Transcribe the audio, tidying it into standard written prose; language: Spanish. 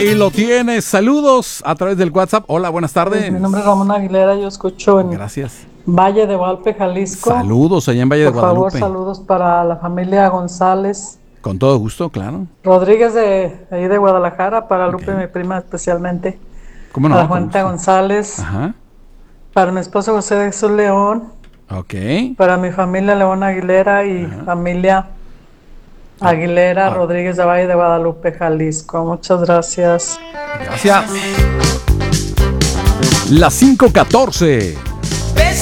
Ahí lo tienes. Saludos a través del WhatsApp. Hola, buenas tardes. Mi nombre es Ramón Aguilera, yo escucho en Gracias. Valle de Guadalupe, Jalisco. Saludos allá en Valle de Guadalupe. Por favor, saludos para la familia González. Con todo gusto, claro. Rodríguez de ahí de Guadalajara, para Lupe, mi prima especialmente. ¿Cómo no? Para Juanita González. Ajá. Para mi esposo José de Jesús León. Ok. Para mi familia León Aguilera y familia Aguilera Rodríguez de Valle de Guadalupe, Jalisco. Muchas gracias. Gracias. Las 5:14.